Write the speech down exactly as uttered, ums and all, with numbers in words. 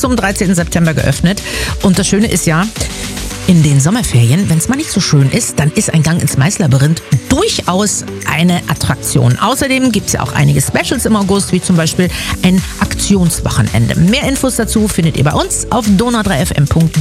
zum dreizehnten September geöffnet. Und das Schöne ist ja, in den Sommerferien, wenn es mal nicht so schön ist, dann ist ein Gang ins Maislabyrinth durchaus eine Attraktion. Außerdem gibt es ja auch einige Specials im August, wie zum Beispiel ein Aktionswochenende. Mehr Infos dazu findet ihr bei uns auf donau drei f m punkt de.